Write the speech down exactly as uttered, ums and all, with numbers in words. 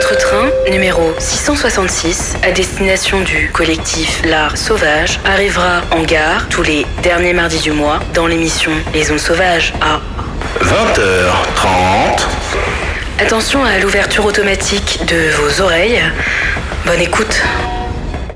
Votre train, numéro six cent soixante-six, à destination du collectif L'Art Sauvage, arrivera en gare tous les derniers mardis du mois dans l'émission Les Zones Sauvages à vingt heures trente. Attention à l'ouverture automatique de vos oreilles. Bonne écoute.